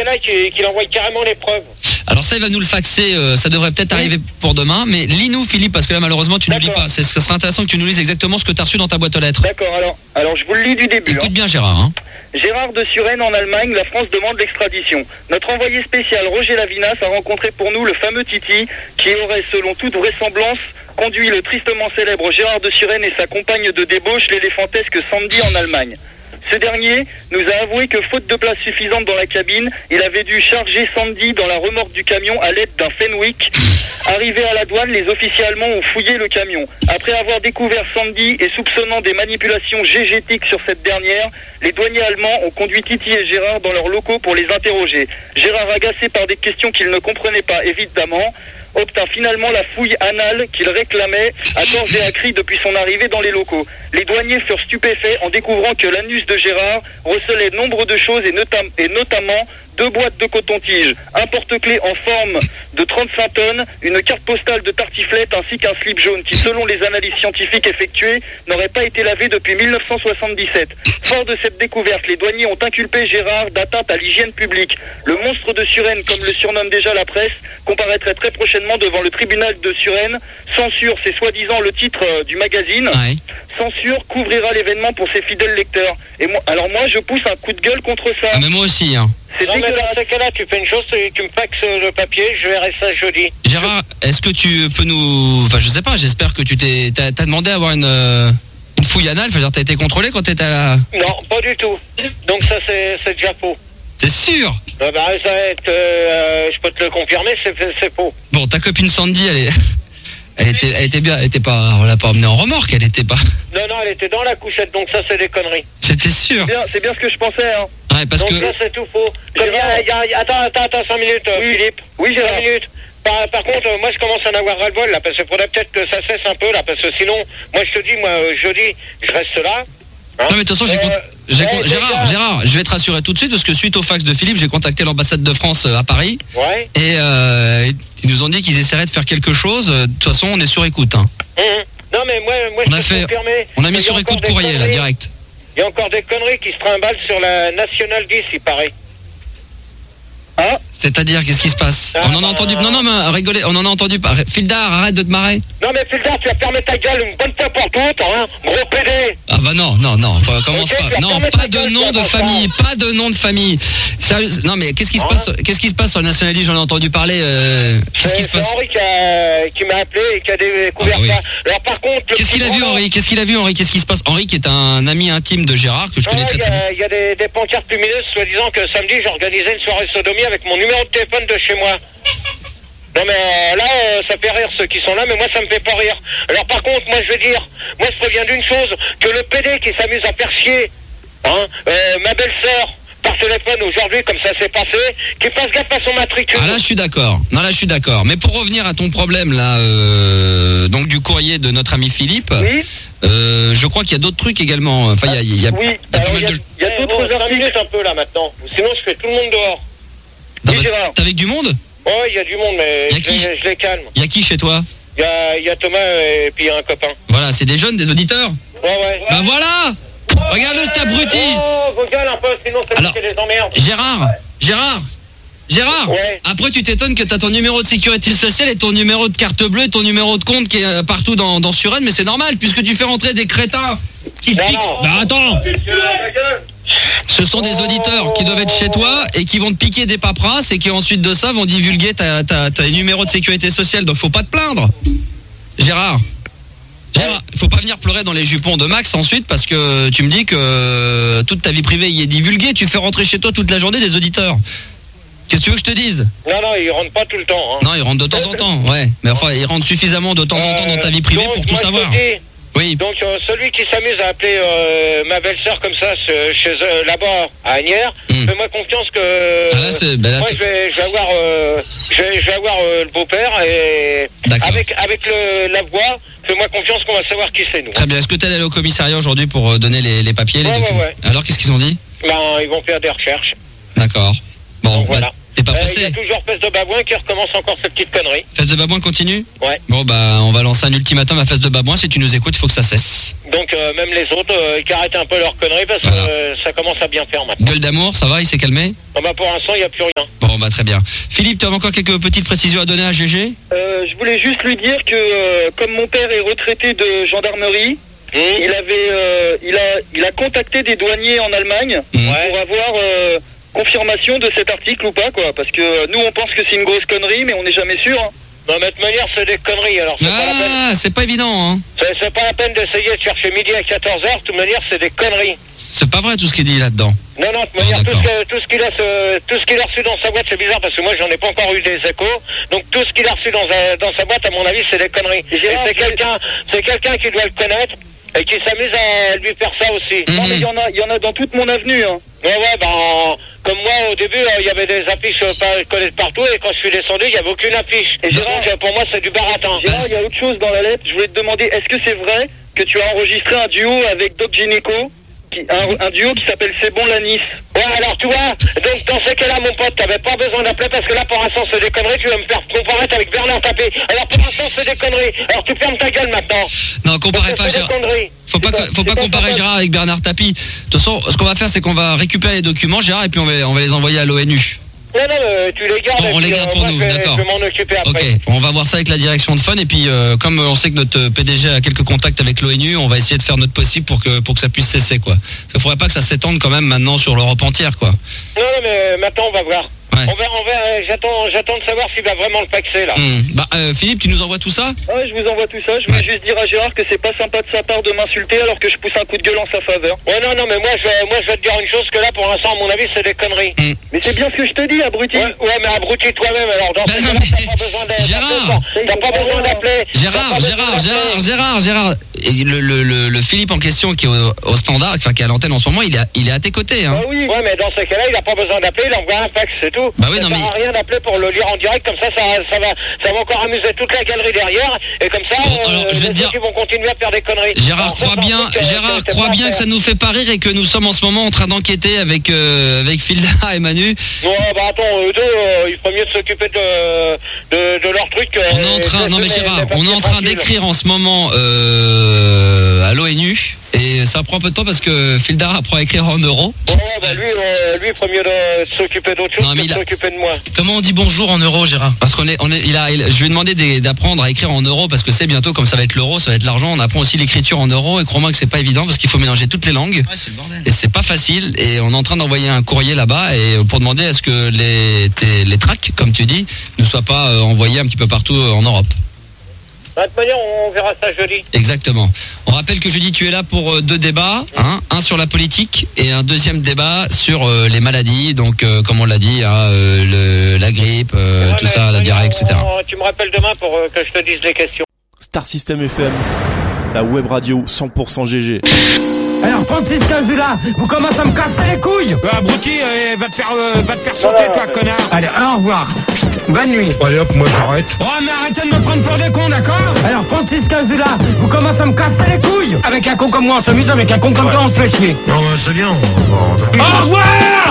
appelle-là qu'il envoie carrément les preuves. Alors ça, il va nous le faxer, ça devrait peut-être arriver pour demain, mais lis-nous Philippe, parce que là malheureusement tu ne lis pas. Ce serait intéressant que tu nous lises exactement ce que tu as reçu dans ta boîte aux lettres. D'accord, alors je vous le lis du début. Écoute bien Gérard. Hein. Gérard de Suresnes en Allemagne, la France demande l'extradition. Notre envoyé spécial Roger Lavinas a rencontré pour nous le fameux Titi, qui aurait selon toute vraisemblance conduit le tristement célèbre Gérard de Suresnes et sa compagne de débauche, l'éléphantesque Sandy en Allemagne. Ce dernier nous a avoué que faute de place suffisante dans la cabine, il avait dû charger Sandy dans la remorque du camion à l'aide d'un Fenwick. Arrivé à la douane, les officiers allemands ont fouillé le camion. Après avoir découvert Sandy et soupçonnant des manipulations gégétiques sur cette dernière, les douaniers allemands ont conduit Titi et Gérard dans leurs locaux pour les interroger. Gérard, agacé par des questions qu'il ne comprenait pas évidemment, obtint finalement la fouille anale qu'il réclamait à corps et à cri depuis son arrivée dans les locaux. Les douaniers furent stupéfaits en découvrant que l'anus de Gérard recelait nombre de choses et notamment 2 boîtes de coton-tige, un porte-clés en forme de 35 tonnes, une carte postale de tartiflette ainsi qu'un slip jaune qui, selon les analyses scientifiques effectuées, n'aurait pas été lavé depuis 1977. Fort de cette découverte, les douaniers ont inculpé Gérard d'atteinte à l'hygiène publique. Le monstre de Suresnes, comme le surnomme déjà la presse, comparaîtrait très prochainement devant le tribunal de Suresnes. Censure, c'est soi-disant le titre du magazine. Ouais. Censure couvrira l'événement pour ses fidèles lecteurs. Et moi, je pousse un coup de gueule contre ça. Ah, mais moi aussi. Hein. C'est Non mais dégueulasse. dans ce cas-là, tu fais une chose, tu me faxes le papier, je verrai ça jeudi. Gérard, est-ce que tu peux nous... Enfin je sais pas, j'espère que t'as demandé à avoir une fouille anale, c'est-à-dire t'as été contrôlé quand t'étais à la... Non, pas du tout. Donc ça c'est déjà faux. C'est sûr. Ça va être, je peux te le confirmer, c'est faux. Bon, ta copine Sandy, elle était bien, on l'a pas emmenée en remorque, elle était pas... Non, elle était dans la couchette, donc ça c'est des conneries. J'étais sûr. C'est bien ce que je pensais, hein. Ouais, parce Donc que... ça c'est tout faux. Comme attends 5 minutes, Philippe. Oui, Gérard. 5 minutes. Par contre, moi je commence à en avoir ras-le-bol là, parce qu'il faudrait peut-être que ça cesse un peu là, parce que sinon, moi je te dis, jeudi, je reste là. Hein. Non mais de toute façon, Gérard, je vais te rassurer tout de suite, parce que suite au fax de Philippe, j'ai contacté l'ambassade de France à Paris. Ouais. Et ils nous ont dit qu'ils essaieraient de faire quelque chose. De toute façon, on est sur écoute. Hein. Non mais moi On a mis sur écoute courrier là, direct. Il y a encore des conneries qui se trimballent sur la Nationale 10, il paraît. Hein? C'est-à-dire, qu'est-ce qui se passe? On en a entendu... Non, mais rigolez, on en a entendu pas. Fildar, arrête de te marrer. Non mais Fildar, tu vas fermer ta gueule une bonne fois pour toutes, hein, gros PD. Ah bah non, commence Ok, pas. Non, pas de nom de famille, pas de nom de famille. Sérieux, non mais qu'est-ce qui se passe sur le nationalisme? J'en ai entendu parler. Qu'est-ce qui se passe? C'est Henri qui m'a appelé et qui a découvert oui. ça. Alors par contre... Qu'est-ce qu'il a vu Henri? Qu'est-ce qui se passe? Henri qui est un ami intime de Gérard, que je connais très bien. Il y a des pancartes lumineuses soi-disant que samedi j'organisais une soirée sodomie avec mon numéro de téléphone de chez moi. Non mais là ça fait rire ceux qui sont là, mais moi ça me fait pas rire. Alors par contre moi je veux dire, moi je préviens d'une chose, que le PD qui s'amuse à faire chier ma belle-sœur par téléphone aujourd'hui comme ça s'est passé, qu'il fasse gaffe à son matricule. Ah là je suis d'accord. Non là je suis d'accord. Mais pour revenir à ton problème là, donc du courrier de notre ami Philippe, Oui. je crois qu'il y a d'autres trucs également. Enfin il y a Oui, pas alors mal il de... y a d'autres 5 articles. minutes un peu là maintenant, sinon je fais tout le monde dehors. Oui, Gérard. T'es avec du monde? Ouais, il y a du monde, mais Y a qui? je les calme. Il y a qui chez toi? Il y a Thomas et puis un copain. Voilà, c'est des jeunes, des auditeurs. Ouais. Ben voilà. Regarde-le cet abruti. Oh, vos gueules un peu, sinon c'est Alors, qui les emmerde. Gérard, Ouais. après tu t'étonnes que t'as ton numéro de sécurité sociale et ton numéro de carte bleue et ton numéro de compte qui est partout dans Suresnes, mais c'est normal puisque tu fais rentrer des crétins qui te piquent. Non. Bah attends, ce sont des auditeurs qui doivent être chez toi et qui vont te piquer des paperasses et qui ensuite de ça vont divulguer ta numéro de sécurité sociale, donc faut pas te plaindre. Gérard, faut pas venir pleurer dans les jupons de Max ensuite parce que tu me dis que toute ta vie privée y est divulguée, tu fais rentrer chez toi toute la journée des auditeurs. Qu'est-ce que tu veux que je te dise? Non, ils rentrent pas tout le temps. Hein. Non, ils rentrent de temps en temps, ouais. Mais enfin, ils rentrent suffisamment de temps en temps dans ta vie privée donc, pour tout moi, savoir. je te dis, Oui. donc celui qui s'amuse à appeler ma belle-sœur comme ça chez eux là-bas à Agnières, fais-moi confiance que Ah, là, c'est... Bah, là, moi je vais avoir le beau-père et D'accord. avec la voix, fais-moi confiance qu'on va savoir qui c'est nous. Très bien. Est-ce que tu es allé au commissariat aujourd'hui pour donner les papiers, les documents? Ouais. Alors, qu'est-ce qu'ils ont dit? Ben, ils vont faire des recherches. D'accord. Bon, Donc, voilà. t'es pas Il y pressé. a toujours Fesse de Babouin qui recommence encore cette petite connerie. Fesse de Babouin continue. Ouais. Bon bah on va lancer un ultimatum à Fesse de Babouin. Si tu nous écoutes, il faut que ça cesse. Donc même les autres, qui arrêtent un peu leur connerie parce que Voilà. ça commence à bien faire maintenant. Gueule d'amour, ça va, il s'est calmé? Bon, bah, pour l'instant, il n'y a plus rien. Bon bah très bien. Philippe, tu as encore quelques petites précisions à donner à GG? Je voulais juste lui dire que comme mon père est retraité de gendarmerie, il a contacté des douaniers en Allemagne pour avoir confirmation de cet article ou pas, quoi. Parce que nous on pense que c'est une grosse connerie, mais on n'est jamais sûr. Hein. Non, mais de toute manière, c'est des conneries. Alors, c'est pas la peine. C'est pas évident, hein. C'est pas la peine d'essayer de chercher midi à 14h. De toute manière, c'est des conneries. C'est pas vrai tout ce qu'il dit là-dedans. Non, de toute manière, d'accord. tout ce qu'il a reçu dans sa boîte, c'est bizarre parce que moi, j'en ai pas encore eu des échos. Donc, tout ce qu'il a reçu dans sa boîte, à mon avis, c'est des conneries. Et c'est quelqu'un qui doit le connaître et qui s'amuse à lui faire ça aussi. Non, mais il y en a dans toute mon avenue, hein. Ouais, comme moi, au début, il y avait des affiches collées partout, et quand je suis descendu, il n'y avait aucune affiche. Et Gérard, pour moi, c'est du baratin. Gérard, il y a autre chose dans la lettre. Je voulais te demander, est-ce que c'est vrai que tu as enregistré un duo avec Doc Gynéco, un duo qui s'appelle C'est bon la Nice? Ouais, alors tu vois, donc dans ces cas-là, mon pote, t'avais pas besoin d'appeler parce que là, pour l'instant, c'est des conneries. Tu vas me faire comparaître avec Bernard Tapie. Alors pour l'instant, c'est des conneries. Alors tu fermes ta gueule maintenant. Non, comparez pas Gérard. Faut pas comparer Gérard avec Bernard Tapie. De toute façon, ce qu'on va faire, c'est qu'on va récupérer les documents, Gérard, et puis on va les envoyer à l'ONU. Non, tu les gardes. On les garde pour nous, d'accord. Je vais m'en occuper après. Ok, on va voir ça avec la direction de Fun, et puis comme on sait que notre PDG a quelques contacts avec l'ONU, on va essayer de faire notre possible pour que ça puisse cesser, quoi. Il faudrait pas que ça s'étende quand même maintenant sur l'Europe entière, quoi. Non, mais maintenant, on va voir. Ouais. J'attends de savoir s'il va vraiment le paxer, là. Philippe, tu nous envoies tout ça? Ouais, je vous envoie tout ça. Je voulais juste dire à Gérard que c'est pas sympa de sa part de m'insulter alors que je pousse un coup de gueule en sa faveur. Ouais, non, mais moi, je vais te dire une chose, que là, pour l'instant, à mon avis, c'est des conneries. Mais c'est bien ce que je te dis, abruti. Ouais, mais abruti toi-même, alors dans ce cas-là, t'as pas besoin d'appeler. T'as pas besoin d'appeler. Gérard. Et le Philippe en question qui est au standard, enfin qui est à l'antenne en ce moment, il est à tes côtés, hein. Ah oui. Ouais, mais dans ces cas-là, il a pas besoin d'appeler, il envoie un fax, c'est tout. Bah oui, ça non, sert à rien d'appeler pour le lire en direct, comme ça va encore amuser toute la galerie derrière, et comme ça, Bon, alors, je vais te dire, ils vont continuer à faire des conneries. Gérard, crois bien que ça nous fait pas rire et que nous sommes en ce moment en train d'enquêter avec Filda et Manu. Non, bah attends, eux deux, il faut mieux de s'occuper de leur truc. On est en train d'écrire en ce moment à l'ONU. Et ça prend un peu de temps parce que Fildar apprend à écrire en euros. Ouais, bah lui, il faut mieux de s'occuper d'autre chose que de s'occuper de moi. Comment on dit bonjour en euros, Gérard? Parce je lui ai demandé d'apprendre à écrire en euros parce que c'est bientôt, comme ça va être l'euro, ça va être l'argent. On apprend aussi l'écriture en euros et crois-moi que c'est pas évident parce qu'il faut mélanger toutes les langues. Ouais, c'est le bordel. Et c'est pas facile. Et on est en train d'envoyer un courrier là-bas et pour demander est-ce que les tracts, comme tu dis, ne soient pas envoyés un petit peu partout en Europe. De toute manière, on verra ça jeudi. Exactement. On rappelle que jeudi, tu es là pour 2 débats. Un sur la politique et un deuxième débat sur les maladies. Donc, comme on l'a dit, la grippe, tout ça, la diarrhée, etc. Tu me rappelles demain pour que je te dise les questions. Star System FM, la web radio 100% GG. Alors Francis Cazula, vous commencez à me casser les couilles. Abruti, va te faire sauter, toi, connard. Allez, au revoir. Bonne nuit. Allez hop, moi j'arrête. Oh, mais arrêtez de me prendre pour des cons, d'accord? Alors Francis Cazula, vous commencez à me casser les couilles. Avec un con comme moi, on s'amuse, avec un con comme toi, on se fait chier. Non, c'est bien. Au revoir.